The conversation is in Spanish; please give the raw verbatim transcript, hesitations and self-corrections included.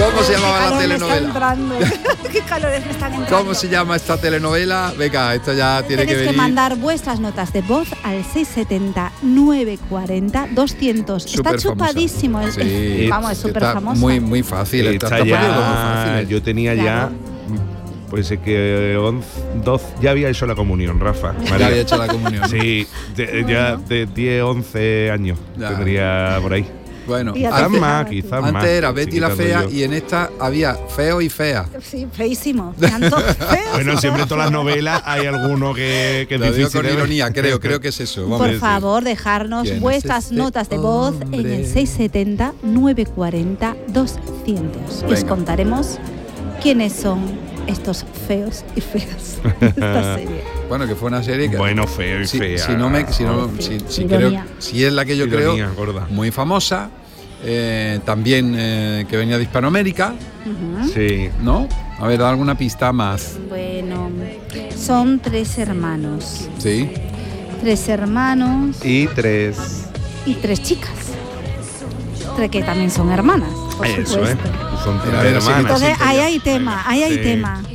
¿Cómo se llamaba la telenovela? Qué calores me están entrando. ¿Cómo se llama esta telenovela? Venga, esto ya tiene Tenéis que venir. que mandar vuestras notas de voz al seis siete cero, nueve cuatro cero, doscientos. Está Súper famosa. chupadísimo. Es, Sí, es- vamos, es súper está famosa. Muy, muy fácil. Está, Esta está ya- poniendo muy fácil. yo tenía Claro. ya, pues es que once, doce, ya había hecho la comunión, Rafa. María. Ya había hecho la comunión. Sí, de- ya de diez, once años Ya. tendría por ahí. Bueno, Y ya te Quizás antes, más, tú. quizás más. antes era Sí, Betty la quitando fea yo. y en esta había feo y fea. Sí, feísimo. Eran todos feos. Bueno, siempre en todas las novelas hay alguno que, que es Lo digo difícil con de ver. ironía, creo, creo que es eso. Vamos. Por sí. favor, dejarnos ¿Quién es vuestras este notas de voz en hombre? el seis siete cero, nueve cuatro cero, doscientos. Y os Venga. contaremos quiénes son estos feos y feas de esta serie. Bueno, que fue una serie que. Bueno, feo y si, fea. Si no me, si, no, Sí, si, si ironía. creo, si es la que yo Ironía, creo, gorda. muy famosa, eh, también eh, que venía de Hispanoamérica, Ujú. Sí. ¿no? A ver, da alguna pista más. Bueno, son tres hermanos. Sí. Tres hermanos Y tres. y tres chicas. Tres que también son hermanas, por Eso, ¿eh? supuesto. Son A tres ver, así que hermanas. Entonces, sí, ahí ya. hay tema, ahí hay Sí. tema.